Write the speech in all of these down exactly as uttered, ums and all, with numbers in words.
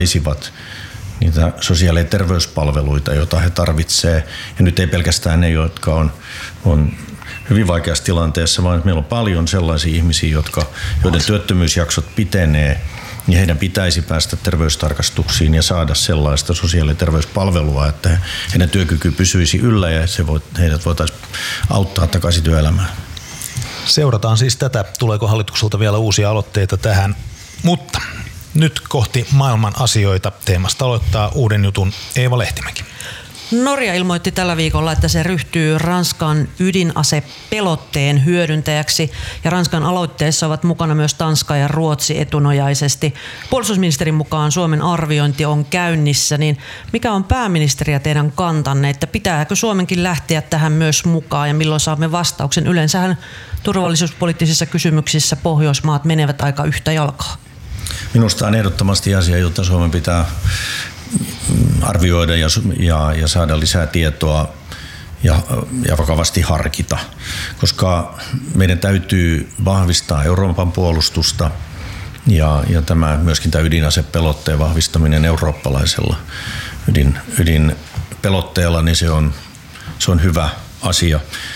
saisivat niitä sosiaali- ja terveyspalveluita, joita he tarvitsevat. Ja nyt ei pelkästään ne, jotka on, on hyvin vaikeassa tilanteessa, vaan meillä on paljon sellaisia ihmisiä, jotka, joiden työttömyysjaksot pitenee, niin heidän pitäisi päästä terveystarkastuksiin ja saada sellaista sosiaali- ja terveyspalvelua, että heidän työkyky pysyisi yllä ja se voi, heidät voitaisiin auttaa takaisin työelämään. Seurataan siis tätä, tuleeko hallitukselta vielä uusia aloitteita tähän, mutta nyt kohti maailman asioita. Teemasta aloittaa uuden jutun Eeva Lehtimäki. Norja ilmoitti tällä viikolla, että se ryhtyy Ranskan ydinasepelotteen hyödyntäjäksi ja Ranskan aloitteessa ovat mukana myös Tanska ja Ruotsi etunojaisesti. Puolustusministerin mukaan Suomen arviointi on käynnissä, niin mikä on pääministeri ja teidän kantanne, että pitääkö Suomenkin lähteä tähän myös mukaan ja milloin saamme vastauksen? Yleensähän turvallisuuspoliittisissa kysymyksissä Pohjoismaat menevät aika yhtä jalkaa. Minusta on ehdottomasti asia, jota Suomen pitää arvioida ja, ja, ja saada lisää tietoa ja, ja vakavasti harkita, koska meidän täytyy vahvistaa Euroopan puolustusta ja, ja tämä, myöskin tämä ydinasepelotteen vahvistaminen eurooppalaisella ydin, ydinpelotteella, niin se on, se on hyvä asia.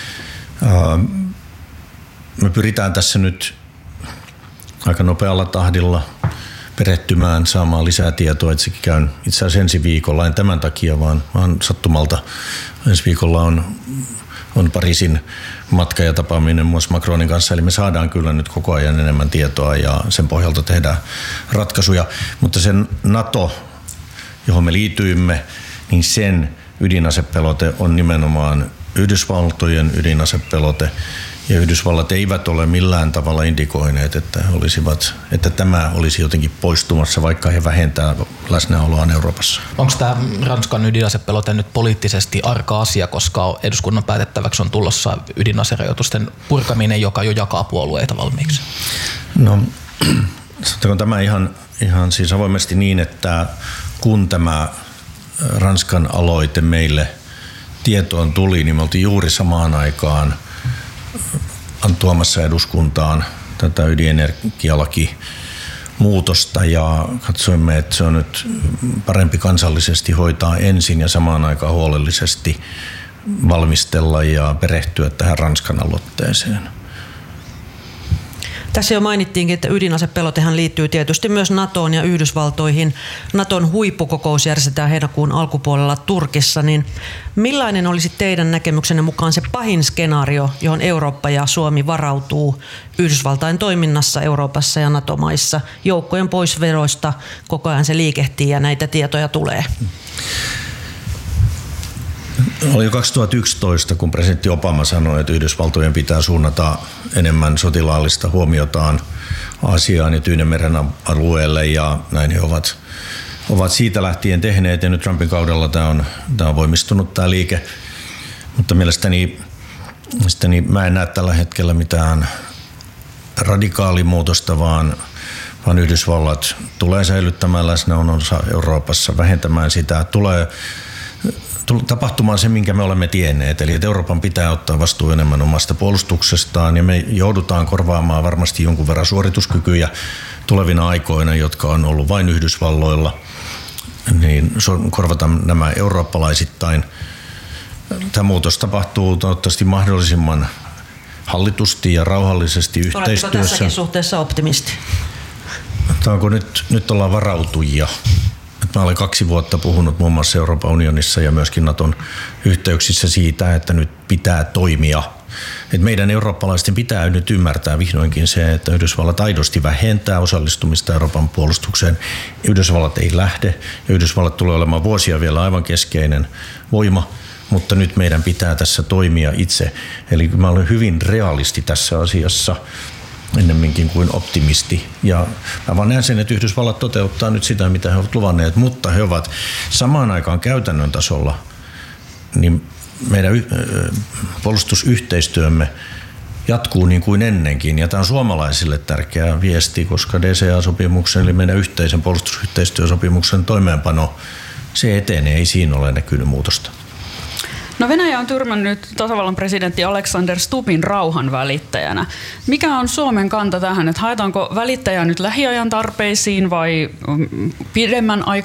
Me pyritään tässä nyt aika nopealla tahdilla perehtymään, saamaan lisää tietoa. Itsekin käyn itse asiassa ensi viikolla, en tämän takia, vaan, vaan sattumalta ensi viikolla on, on Pariisin matka ja tapaaminen muun muassa Macronin kanssa. Eli me saadaan kyllä nyt koko ajan enemmän tietoa ja sen pohjalta tehdään ratkaisuja. Mutta sen NATO, johon me liityimme, niin sen ydinasepelote on nimenomaan Yhdysvaltojen ydinasepelote. Ja Yhdysvallat eivät ole millään tavalla indikoineet, että, olisivat, että tämä olisi jotenkin poistumassa, vaikka he vähentää läsnäoloaan Euroopassa. Onko tämä Ranskan ydinasepelote nyt poliittisesti arka asia, koska eduskunnan päätettäväksi on tulossa ydinaserajoitusten purkaminen, joka jo jakaa puolueita valmiiksi? No, sanotaanko tämä ihan, ihan siis avoimesti niin, että kun tämä Ranskan aloite meille tietoon tuli, niin me oltiin juuri samaan aikaan tuomassa eduskuntaan tätä ydinenergialaki-muutosta ja katsoimme, että se on nyt parempi kansallisesti hoitaa ensin ja samaan aikaan huolellisesti valmistella ja perehtyä tähän Ranskan aloitteeseen. Tässä jo mainittiinkin, että ydinasepelotehan liittyy tietysti myös NATOon ja Yhdysvaltoihin. NATOn huippukokous järjestetään heinäkuun alkupuolella Turkissa, niin millainen olisi teidän näkemyksenne mukaan se pahin skenaario, johon Eurooppa ja Suomi varautuu Yhdysvaltain toiminnassa Euroopassa ja NATO-maissa? Joukkojen poisveroista koko ajan se liikehtii ja näitä tietoja tulee. Oli jo kaksituhattayksitoista, kun presidentti Obama sanoi, että Yhdysvaltojen pitää suunnata enemmän sotilaallista huomiotaan Aasiaan ja Tyynenmeren alueelle, ja näin he ovat, ovat siitä lähtien tehneet, ja nyt Trumpin kaudella tämä on, tämä on voimistunut tämä liike. Mutta mielestäni, mielestäni mä en näe tällä hetkellä mitään radikaalimuutosta, vaan, vaan Yhdysvallat tulee säilyttämään läsnäolonsa Euroopassa, vähentämään sitä, tulee tapahtumaan se, minkä me olemme tienneet, eli että Euroopan pitää ottaa vastuu enemmän omasta puolustuksestaan ja me joudutaan korvaamaan varmasti jonkun verran suorituskykyjä tulevina aikoina, jotka on ollut vain Yhdysvalloilla, niin korvataan nämä eurooppalaisittain. Tämä muutos tapahtuu toivottavasti mahdollisimman hallitusti ja rauhallisesti yhteistyössä. Oletko tässäkin suhteessa optimisti? Onko nyt, nyt ollaan varautujia? Mä olen kaksi vuotta puhunut muun muassa Euroopan unionissa ja myöskin Naton yhteyksissä siitä, että nyt pitää toimia. Et meidän eurooppalaisten pitää nyt ymmärtää vihdoinkin se, että Yhdysvallat aidosti vähentää osallistumista Euroopan puolustukseen. Yhdysvallat ei lähde ja Yhdysvallat tulee olemaan vuosia vielä aivan keskeinen voima, mutta nyt meidän pitää tässä toimia itse. Eli mä olen hyvin realisti tässä asiassa ennemminkin kuin optimisti. Ja mä vaan näen sen, että Yhdysvallat toteuttaa nyt sitä, mitä he ovat luvanneet, mutta he ovat samaan aikaan käytännön tasolla, niin meidän puolustusyhteistyömme jatkuu niin kuin ennenkin. Ja tämä on suomalaisille tärkeä viesti, koska D C A-sopimuksen, eli meidän yhteisen puolustusyhteistyösopimuksen toimeenpano, se etenee, ei siinä ole näkynyt muutosta. No Venäjä on tyrmännyt tasavallan presidentti Alexander Stubbin rauhan välittäjänä. Mikä on Suomen kanta tähän, että haetaanko välittäjää nyt lähiajan tarpeisiin vai pidemmän aikavälin